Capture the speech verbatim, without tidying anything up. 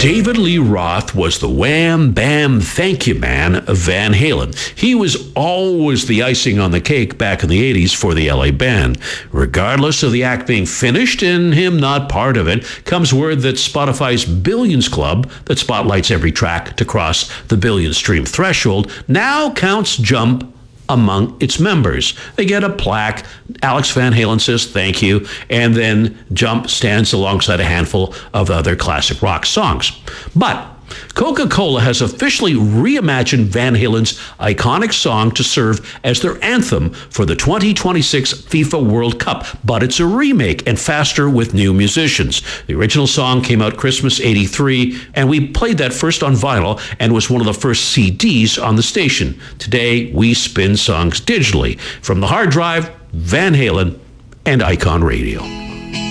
David Lee Roth was the wham bam thank you man of Van Halen. He was always the icing on the cake back in the eighties for the L A band. Regardless of the act being finished and him not part of it, comes word that Spotify's Billions Club, that spotlights every track to cross the billion stream threshold, now counts Jump among its members. They get a plaque. Alex Van Halen says thank you, and then Jump stands alongside a handful of other classic rock songs. But Coca-Cola has officially reimagined Van Halen's iconic song to serve as their anthem for the twenty twenty-six FIFA World Cup, but it's a remake and faster with new musicians. The original song came out Christmas eighty-three, and we played that first on vinyl and was one of the first C Ds on the station. Today, we spin songs digitally. From the hard drive, Van Halen and Icon Radio.